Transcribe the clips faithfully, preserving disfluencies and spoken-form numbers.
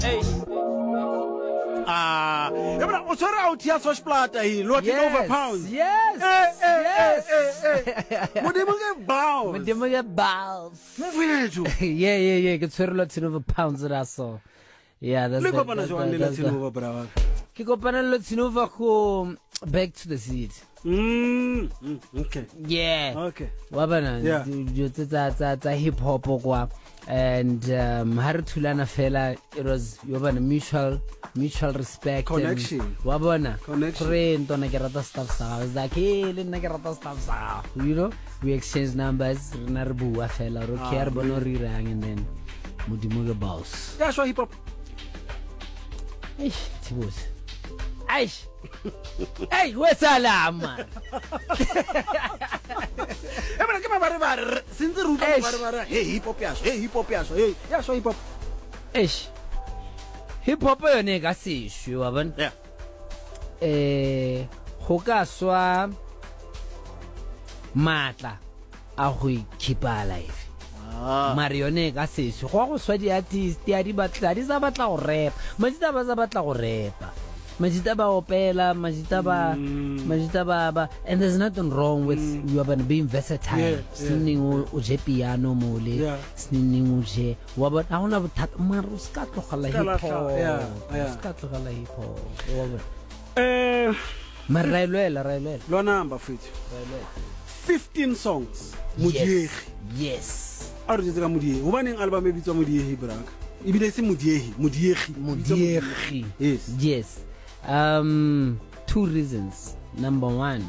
Hey. Ah, yeah, but what's out here? So splatter here, looking over pounds. Yes. Hey, hey, Yes. hey, hey, hey. What do you get bounce? What do you get balls? Move it. Yeah, yeah, yeah. Get twenty lots over pounds that I saw. Yeah, that's Look the, up on that's us the, one that's little the, over, brother. Ki kopana lots over ko back to the seat. Mm, mm, okay. Yeah. Okay. Wabana. Yeah. It's a hip hop kwa. And um Harutulana fella, it was wabana mutual mutual respect. Connection. Wabana. Connection. Friend to nagerata stuff sa. I was like, hey, le nagerata stuff sa. You know, we exchange numbers. Narbu fella. Rokiar bono rirang and then mudimuga boss. Yeah, so hip hop. Eish, Tibos. Eish. Hey, where's alarm? Hey, man, come on, brother. Since the root, brother. Hey, hip hop, yes. Hey, hip hop, yes. Hey, yeah, so hip hop. Eish. Hip hop yo ne ka seshu waban. Yeah. Eh, ho ka swa matla a go keep alive. Ah. Marione ka seshu go go swa di artist ya di batla di sa batla go rap. Majita ba sa batla go rap. Majita ba opela, majita ba majita ba ba, and there's nothing wrong with mm. you are being versatile. Yeah, singing yeah. Uje piano mole, yeah. singing uje. Waba I wanna but maru ska tlogala hip hop. Yeah, yeah. Ska tlogala hip hop. Waba. Eh, Marailela, railela. lo number fit. fifteen songs. Mudiegi. Yes. A re ditse ka Mudiegi. Ho baneng album e bitswa Mudiegi braka. Ibile se Mudiegi, Mudiegi. Mudiegi. Yes. Yes. Um, two reasons. Number one,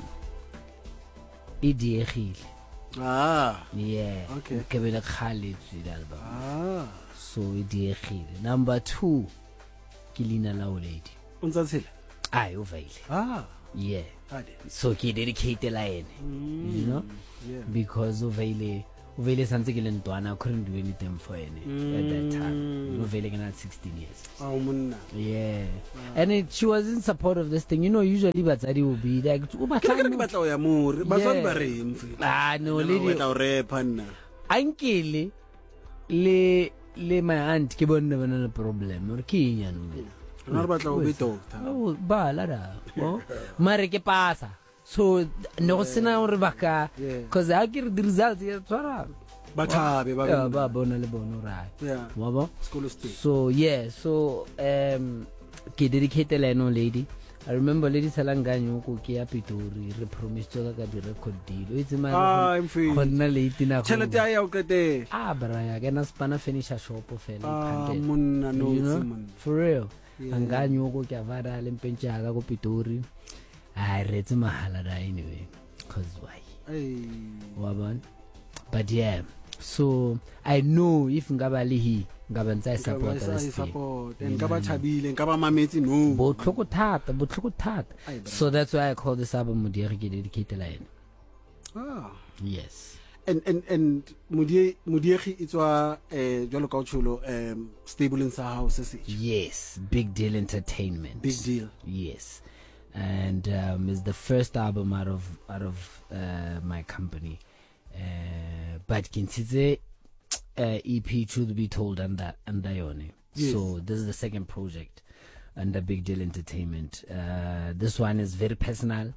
Idiegi. Ah. Yeah. Okay. Kebele Khalid with album. Ah. So Idiegi. Number two, Kilina Lauledi. Unzatsela. Ay, uvaile. Ah. Yeah. Ade. So ki dedicate la ene. Mm. You know? Yeah. Because uvaile Uvele sanse ke lentwana, I couldn't do anything for him mm. at that time. Uvele ke na sixteen years. Oh munna. Yeah. Wow. And it, she was in support of this thing. You know, usually batsadi will be like uba tlamo. Ke batla o ya more. Batsadi ba re mfri. Ah no, le le batla o rap nna. Ankele le le my aunt ke bonna bana le problem. Or ke nya no. Nna re batla o be doctor. Oh, ba la da. Oh. Mare ke pasa. So no sena gore baka cuz ha ke the results ya tsara bathabe ba ba bona le bona ra yeah wa ba school state. So yeah, so um ke dedicate la no lady. I remember lady Salanganyo ko ke ya Pitori re promise ka ka di record deal itse ma ah mfi khona lady na go chelete ya o kete ah bra ya ke na spana finisher shop fela ah munna no mun for real anganyo ko ke avara le mpentsha ka ko Pitori. I read mahala anyway, cause why? Hey, waban. But yeah, so I know if ngabali hi ngabanza support this support and ngaba thabile ngaba mameti no. Botlhoko thata, botlhoko thata. So that's why I call this album Mudiegi dedicated line. Ah, yes. And and and Mudiegi Mudiegi itswa eh jwalo ka utshulo um stable in sa house. Yes, Big Deal Entertainment. Big Deal. Yes. And um, it's the first album out of out of uh, my company. Uh, but consider uh, E P Truth Be Told and that and Dione. Yes. So this is the second project under Big Deal Entertainment. Uh, this one is very personal.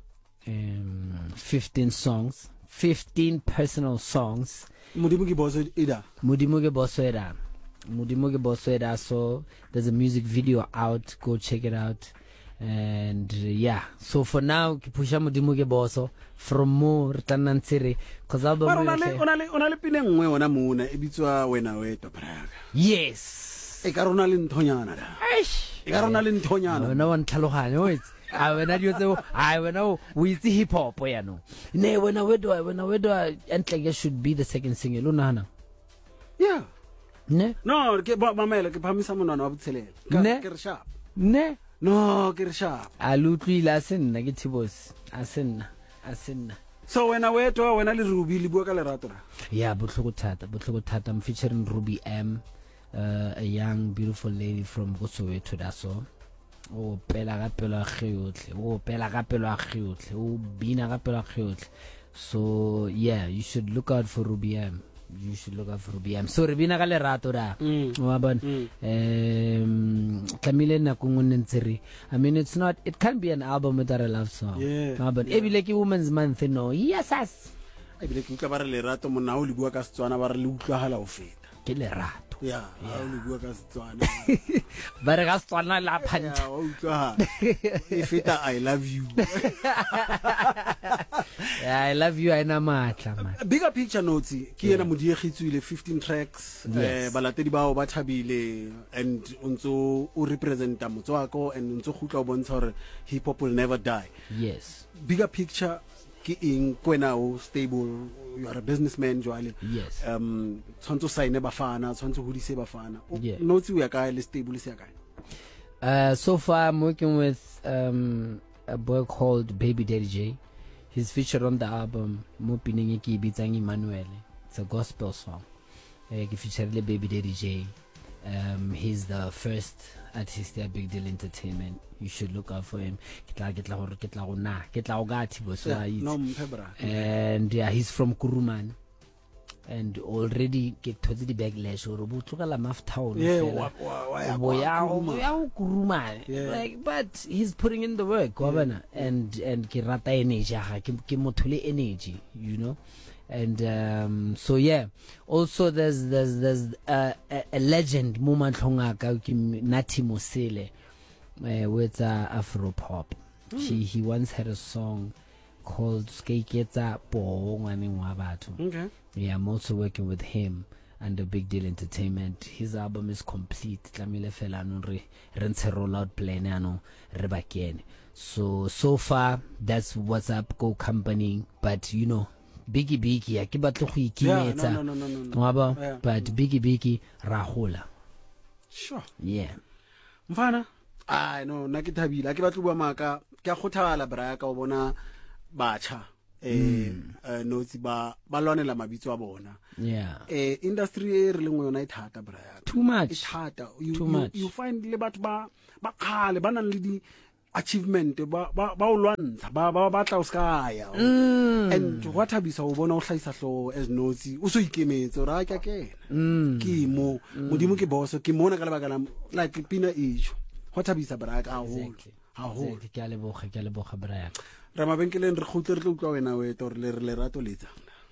Um, fifteen songs, fifteen personal songs. Mudimuge boso ida. Mudimuge boso ida. Mudimuge boso ida. So there's a music video out. Go check it out. And uh, yeah, so for now kipusha Mudimuge boso from more tanantsiri cause album onale onale onale pine ngwe ona mona e bitswa wena weto braka. Yes, e ka rona le nthonyana da eish e ka rona le nthonyana wena wa ntlhaloganya o itse a wena dio tse a wena o itse hip hop ya no ne wena wedo wena wedo entle should be the second single unana. Yeah, ne no ke ba mamela ke phamisa monwana wa botselela ka ke re sharp ne no ke re sharp a lutlwile a senna ke Tibos a senna a senna. So wena weto wena le Ruby le bua ka lerato ra. Yeah, botlhoko thata botlhoko thata. I'm featuring Ruby M, uh, a young beautiful lady from Soweto daso. O pela ga pelo a geotle o pela ga pelo a geotle o bina ga pelo a geotle. So yeah, you should look out for Ruby M. you should look out for Ruby. I'm sorry, bina ka lerato da. Wa bona. Um, tlamile na kung ntsiri. I mean, it's not. It can't be an album without a love song. Yeah. Wa bona. Ebile ke Women's Month no. Yes, as. Ebile ke utlwa ba re lerato mona o le bua ka Setswana ba re le utlwahala ho feta. Ke lerato. Yeah, ha o le bua ka Setswana. Ba re ka Setswana la phanta. Yeah, o utlwahala. E feta I love you. Yeah, I love you aina matla man. Bigger Picture notes ke ena modiegitswile fifteen tracks eh Yes. balatedi bao ba thabile and untso o representa motswako and untso khutla o bontsha hore hip hop will never die. Yes. Bigger Picture ke eng kwena o stable, you are a businessman jwale. Yes. Um tshwantse sign bafana tshwantse hodise bafana. Yeah. Notes o ya kae le stable se ya kae? Uh, so far I'm working with um a boy called Baby Daddy J. He's featured on the album Mo Pineng ke bitsang Emmanuel. It's a gospel song. Uh, he featured le Baby Daddy J. Um, he's the first artist at Big Deal Entertainment. You should look out for him. Kitla kitla hore kitla go na kitla go gathi bo so Yeah, no mpebra. and yeah, he's from Kuruman. And already get to the backlash or butluka la maftown. Yeah, wa wa wa ya kwa Kuruma. Yeah. Like, but he's putting in the work, yeah. and and ke rata energy, ke motho le energy, you know. And um, so yeah, also there's there's there's uh, a, a legend Muma Tlongaka Nati Mosele uh, with uh, Afro pop. Mm. He he once had a song called Skeketsa Po Ngwane Ngwabatu. Okay. Yeah, I'm also working with him under Big Deal Entertainment. His album is complete. Tlamile fela no re re ntse roll out plan ano re bakene. So so far that's what's up go company, but you know Biggie Biggie a ke batlo go ikimetsa. Yeah, no no no no no. Ngwaba, Yeah. but Biggie Biggie ra hola. Sure. Yeah. Mfana ah no na ke thabile ke batlo bua maka ke a khothala bra ka o bona batjha eh eh, notsi ba ba lwanela mabitso a bona. Yeah. Eh industry e re lengwe yona e thata bra ya Too much. e thata you, Too you, much. you find le batho ba ba khale ba nang le di achievement ba ba ba o lwantsha ba ba batla o skaya and what habisa o bona o hlaisa hlo as notsi o so ikemetse ra ka kena ke mo modimo ke boso ke mona ka lebaka la like pina ijo what habisa bra ka haholo haholo Ke a leboga ke a leboga bra ya. ra mabenkeleng re khutle re tlo utlwa wena we tor le re le rato letsa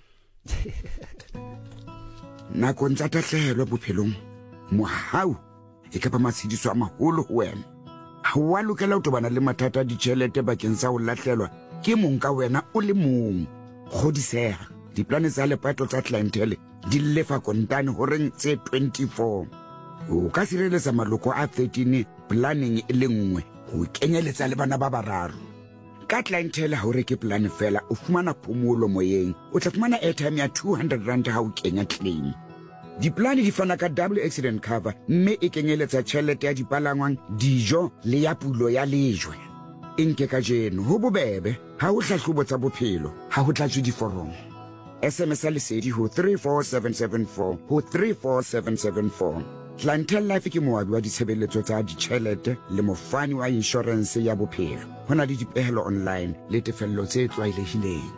nako ntsa tatlhelo bophelong mohau e ka ba matshidiso a maholo ho wena ha wa lokela ho tobana le mathata a ditjhelete bakeng sa ho latlhelwa ke mong ka wena o le mong kgodiseha diplane tsa lepato tsa clientele di lefa kontane horeng tse twenty-four o ka sireletsa maloko a thirteen planning e le nngwe ho kenyeletsa le bana ba bararo ka clientele ha o reke plan fela o fumana phomolo moyeng o tla fumana airtime ya two hundred rand ha o kenya claim. Diplane di fana ka double accident cover mme e kenyeletsa tjhelete ya dipalangwang dijo le ya pulo ya lejwe e nke ka jeno ho bobebe ha o hlahlobo tsa bophelo ha ho tlatswe diforomo S M S lesedi ho three four seven seven four ho three four seven seven four. Clientele Life ke moabi wa ditshebeletso tsa ditjhelete le mofani wa insurance ya bophelo hona le dipehelo online le tefello tse tlwaelehileng.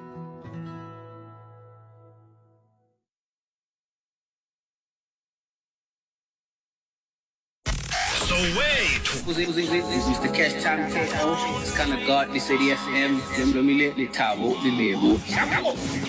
So wait. Mister Cash Time K O. It's kind of godly city F M. Lemlomile, Litabo, Lilebo.